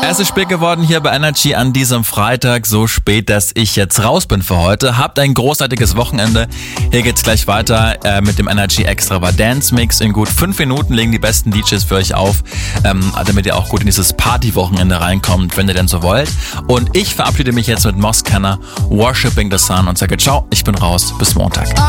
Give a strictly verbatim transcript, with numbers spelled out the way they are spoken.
Es ist spät geworden hier bei Energy an diesem Freitag, so spät, dass ich jetzt raus bin für heute. Habt ein großartiges Wochenende. Hier geht's gleich weiter äh, mit dem Energy Extravaganza Mix. In gut fünf Minuten legen die besten D Js für euch auf, ähm, damit ihr auch gut in dieses Party-Wochenende reinkommt, wenn ihr denn so wollt. Und ich verabschiede mich jetzt mit Moscanner, Worshipping the Sun und sage ciao, ich bin raus, bis Montag.